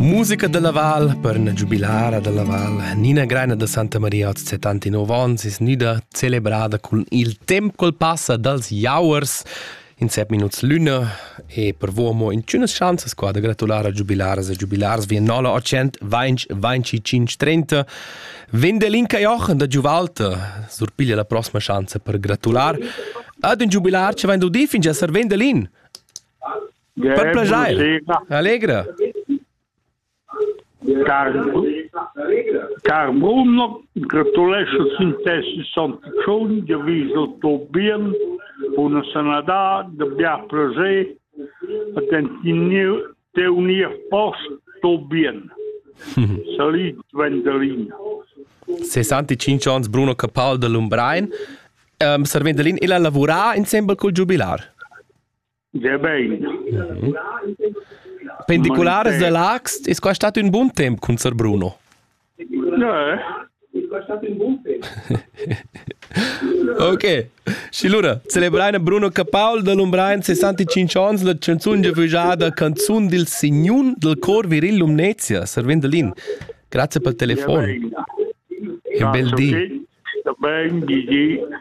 Musica della Val per una giubilara della Val. Nina Greina de Santa Maria hat 79 ans is nida celebrada con il temp col passa dels jauers in 7 minuts luna e per vomo in tunas chances qua de gratulara giubilaras e giubilars vi nola 825 Vendelin Caiochen da Giuvalta surpiglia la prossima chance per gratular ad un giubilar ce vain do difin già ser Vendelin per plagiare allegra Car Bruno, gratulesce sintesi Santiccioni, di viso to bien, una sanità, de bia proje, te unir post to bien. Salut, Vendelin. 65 ans Bruno Capal de Lumbrain. Ser Vendelin, il ha lavorato insieme col giubilar? Ja, bene. Pendiculares de l'Ax, è stato un buon tempo con Ser Bruno. No, è stato un buon tempo. Ok, allora, celebrare Bruno Capaul de Lumbrain 65 anni, la canzone di Vujada, canzone del Signun del Cor Viril Lumnezia, Ser Vendelin. Grazie per il telefono. Ja, e bel dì. Ben,